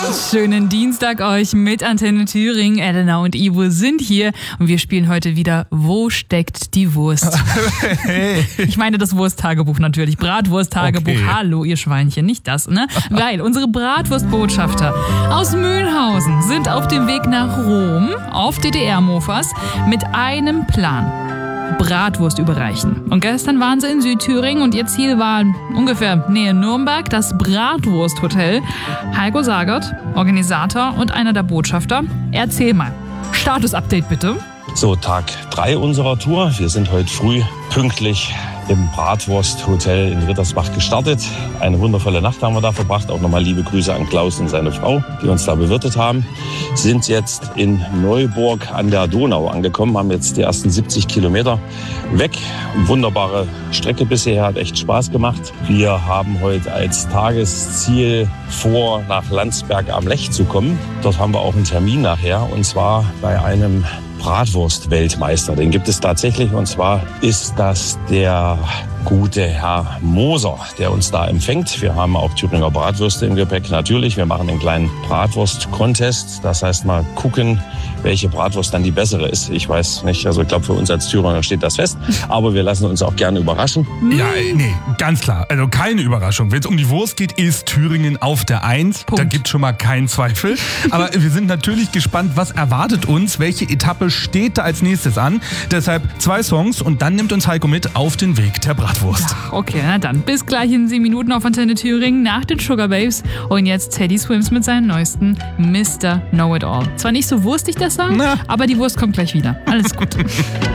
Schönen Dienstag euch mit Antenne Thüringen. Elena und Ivo sind hier und wir spielen heute wieder Wo steckt die Wurst? Hey. Ich meine das Wursttagebuch natürlich. Bratwursttagebuch. Okay. Hallo, ihr Schweinchen, nicht das, ne? Weil unsere Bratwurstbotschafter aus Mühlhausen sind auf dem Weg nach Rom auf DDR-Mofas mit einem Plan. Bratwurst überreichen. Und gestern waren sie in Südthüringen und ihr Ziel war ungefähr Nähe Nürnberg, das Bratwursthotel. Heiko Sagert, Organisator und einer der Botschafter. Erzähl mal. Status-Update bitte. So, Tag 3 unserer Tour. Wir sind heute früh pünktlich im Bratwursthotel in Rittersbach gestartet. Eine wundervolle Nacht haben wir da verbracht. Auch nochmal liebe Grüße an Klaus und seine Frau, die uns da bewirtet haben. Sind jetzt in Neuburg an der Donau angekommen, haben jetzt die ersten 70 Kilometer weg. Wunderbare Strecke bisher, hat echt Spaß gemacht. Wir haben heute als Tagesziel vor, nach Landsberg am Lech zu kommen. Dort haben wir auch einen Termin nachher, und zwar bei einem Bratwurst-Weltmeister. Den gibt es tatsächlich, und zwar ist das der gute Herr Moser, der uns da empfängt. Wir haben auch Thüringer Bratwürste im Gepäck, natürlich. Wir machen einen kleinen Bratwurst-Contest. Das heißt, mal gucken, welche Bratwurst dann die bessere ist. Ich weiß nicht, also ich glaube, für uns als Thüringer steht das fest. Aber wir lassen uns auch gerne überraschen. Ja, nee, ganz klar. Also keine Überraschung. Wenn es um die Wurst geht, ist Thüringen auf der 1. Punkt. Da gibt es schon mal keinen Zweifel. Aber wir sind natürlich gespannt, was erwartet uns, welche Etappe steht da als nächstes an. Deshalb 2 Songs und dann nimmt uns Heiko mit auf den Weg der Bratwurst. Okay, na dann. Bis gleich in 7 Minuten auf Antenne Thüringen nach den Sugar Babes. Und jetzt Teddy Swims mit seinem neuesten Mr. Know-It-All. Zwar nicht so wurstig, der Song, aber die Wurst kommt gleich wieder. Alles gut.